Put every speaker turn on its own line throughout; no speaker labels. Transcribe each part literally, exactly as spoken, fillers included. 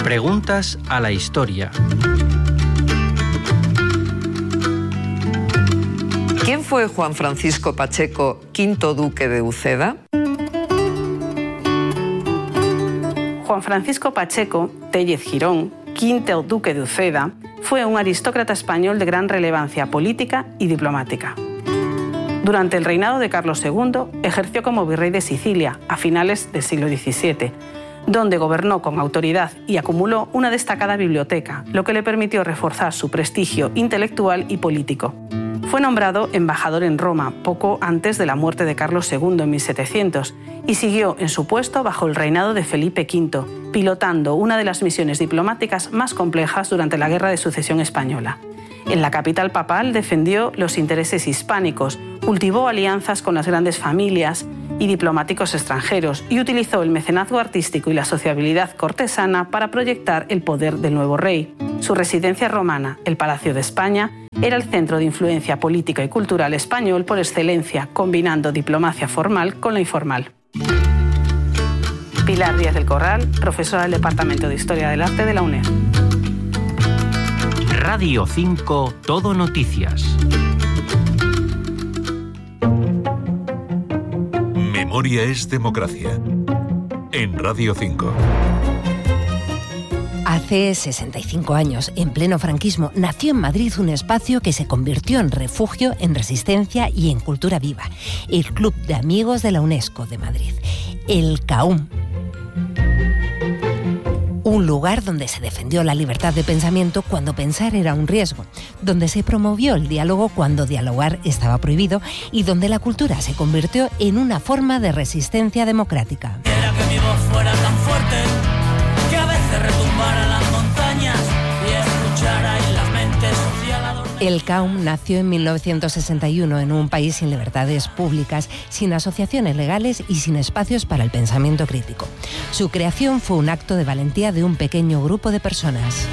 Preguntas a la historia.
¿Quién fue Juan Francisco Pacheco, quinto duque de Uceda?
Juan Francisco Pacheco Tellez Girón, quinto duque de Uceda, fue un aristócrata español de gran relevancia política y diplomática. Durante el reinado de Carlos segundo, ejerció como virrey de Sicilia a finales del siglo diecisiete, donde gobernó con autoridad y acumuló una destacada biblioteca, lo que le permitió reforzar su prestigio intelectual y político. Fue nombrado embajador en Roma poco antes de la muerte de Carlos segundo en mil setecientos y siguió en su puesto bajo el reinado de Felipe quinto, pilotando una de las misiones diplomáticas más complejas durante la Guerra de Sucesión Española. En la capital papal defendió los intereses hispánicos, cultivó alianzas con las grandes familias y diplomáticos extranjeros y utilizó el mecenazgo artístico y la sociabilidad cortesana para proyectar el poder del nuevo rey. Su residencia romana, el Palacio de España, era el centro de influencia política y cultural español por excelencia, combinando diplomacia formal con la informal. Pilar Díaz del Corral, profesora del Departamento de Historia del Arte de la UNED.
Radio cinco Todo Noticias.
Memoria es democracia. En Radio cinco.
Hace sesenta y cinco años, en pleno franquismo, nació en Madrid un espacio que se convirtió en refugio, en resistencia y en cultura viva. El Club de Amigos de la UNESCO de Madrid, el C A U M. Un lugar donde se defendió la libertad de pensamiento cuando pensar era un riesgo, donde se promovió el diálogo cuando dialogar estaba prohibido y donde la cultura se convirtió en una forma de resistencia democrática.
Era que mi voz fuera tan fuerte que a veces retumbara las montañas y escuchara en las mentes social adormecida.
El C A U M nació en mil novecientos sesenta y uno en un país sin libertades públicas, sin asociaciones legales y sin espacios para el pensamiento crítico. Su creación fue un acto de valentía de un pequeño grupo de personas.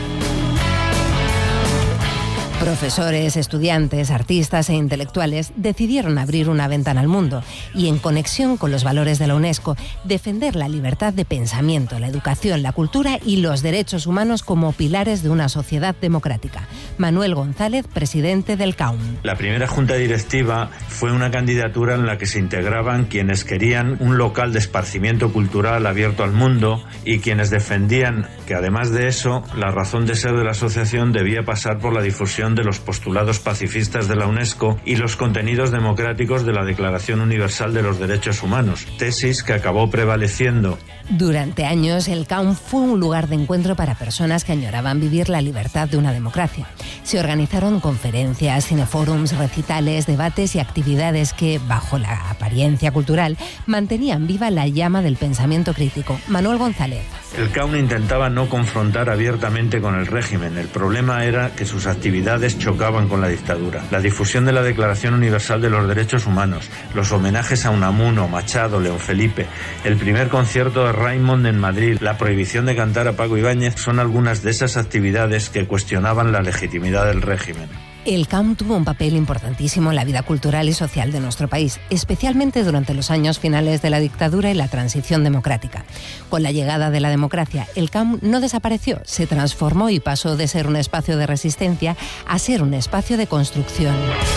Profesores, estudiantes, artistas e intelectuales decidieron abrir una ventana al mundo y, en conexión con los valores de la UNESCO, defender la libertad de pensamiento, la educación, la cultura y los derechos humanos como pilares de una sociedad democrática. Manuel González, presidente del C A U M.
La primera junta directiva fue una candidatura en la que se integraban quienes querían un local de esparcimiento cultural abierto al mundo y quienes defendían que, además de eso, la razón de ser de la asociación debía pasar por la difusión de los postulados pacifistas de la UNESCO y los contenidos democráticos de la Declaración Universal de los Derechos Humanos, tesis que acabó prevaleciendo.
Durante años, el C A U M fue un lugar de encuentro para personas que añoraban vivir la libertad de una democracia. Se organizaron conferencias, cinefórums, recitales, debates y actividades que, bajo la apariencia cultural, mantenían viva la llama del pensamiento crítico. Manuel González.
El C A U M intentaba no confrontar abiertamente con el régimen. El problema era que sus actividades chocaban con la dictadura. La difusión de la Declaración Universal de los Derechos Humanos, los homenajes a Unamuno, Machado, León Felipe, el primer concierto de Raimond en Madrid, la prohibición de cantar a Paco Ibáñez son algunas de esas actividades que cuestionaban la legitimidad del régimen.
El C A U M tuvo un papel importantísimo en la vida cultural y social de nuestro país, especialmente durante los años finales de la dictadura y la transición democrática. Con la llegada de la democracia, el C A U M no desapareció, se transformó y pasó de ser un espacio de resistencia a ser un espacio de construcción.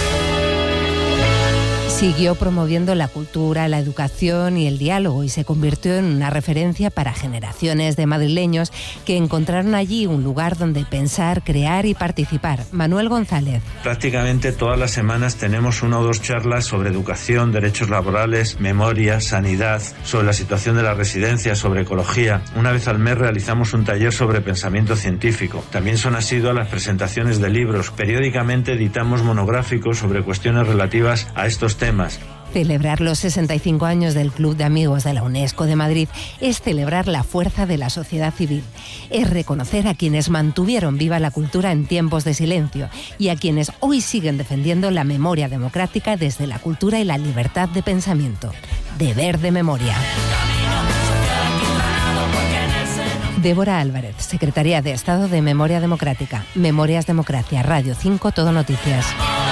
Siguió promoviendo la cultura, la educación y el diálogo y se convirtió en una referencia para generaciones de madrileños que encontraron allí un lugar donde pensar, crear y participar. Manuel González.
Prácticamente todas las semanas tenemos una o dos charlas sobre educación, derechos laborales, memoria, sanidad, sobre la situación de la residencia, sobre ecología. Una vez al mes realizamos un taller sobre pensamiento científico. También son asiduas las presentaciones de libros. Periódicamente editamos monográficos sobre cuestiones relativas a estos temas.
Celebrar los sesenta y cinco años del Club de Amigos de la UNESCO de Madrid es celebrar la fuerza de la sociedad civil. Es reconocer a quienes mantuvieron viva la cultura en tiempos de silencio y a quienes hoy siguen defendiendo la memoria democrática desde la cultura y la libertad de pensamiento. Deber de memoria. Débora Álvarez, Secretaría de Estado de Memoria Democrática. Memorias Democracia, Radio cinco, Todo Noticias.